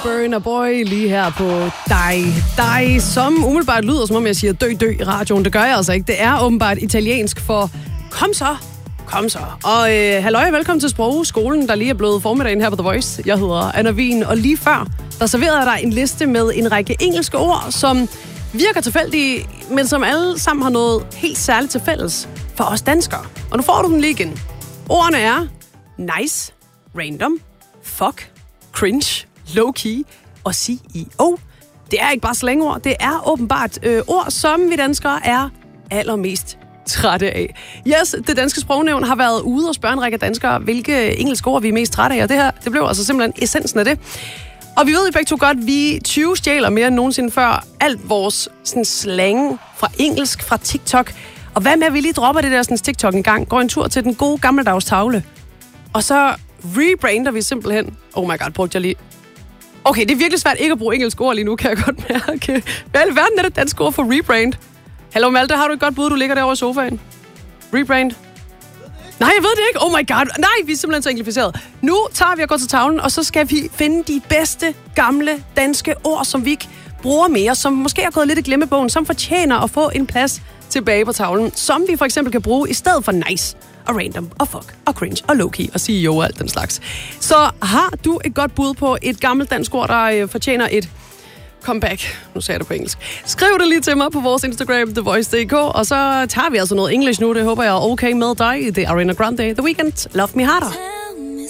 Burna Boy lige her på dig, som umiddelbart lyder, som om jeg siger dø i radioen. Det gør jeg altså ikke. Det er åbenbart italiensk for kom så. Og halløj, velkommen til Sprogskolen, der lige er blevet formiddagen her på The Voice. Jeg hedder Anna Wien, og lige før, der serverede jeg dig en liste med en række engelske ord, som virker tilfældige, men som alle sammen har noget helt særligt til fælles for os danskere. Og nu får du den lige igen. Ordene er nice, random, fuck, cringe, low-key og CEO. Det er ikke bare slangord, det er åbenbart ord, som vi danskere er allermest trætte af. Yes, det danske sprognævn har været ude og spørge en række danskere, hvilke engelske ord vi er mest trætte af, og det her, det blev altså simpelthen essensen af det. Og vi ved jo begge to godt, at vi 20 stjæler mere end nogensinde før alt vores sådan, slang fra engelsk, fra TikTok. Og hvad med, at vi lige dropper det der sådan, TikTok en gang, går en tur til den gode gammeldags tavle, og så rebrander vi simpelthen. Oh my god, brugte jeg lige. Okay, det er virkelig svært ikke at bruge engelske ord lige nu, kan jeg godt mærke. Hvad i verden er det danske ord for rebrand? Hallo Malte, har du et godt bud, du ligger derovre i sofaen? Rebrand? Nej, jeg ved det ikke. Oh my god. Nej, vi er simpelthen så simplificeret. Nu tager vi og går til tavlen, og så skal vi finde de bedste gamle danske ord, som vi ikke bruger mere, som måske er gået lidt i glemmebogen, som fortjener at få en plads tilbage på tavlen, som vi for eksempel kan bruge i stedet for nice og random og fuck og cringe og low-key og CEO og alt den slags. Så har du et godt bud på et gammelt dansk ord, der fortjener et comeback. Nu sagde jeg det på engelsk. Skriv det lige til mig på vores Instagram, TheVoice.dk, og så tager vi altså noget engelsk nu. Det håber jeg er okay med dig. Det er Ariana Grande, The Weeknd, Love Me Harder.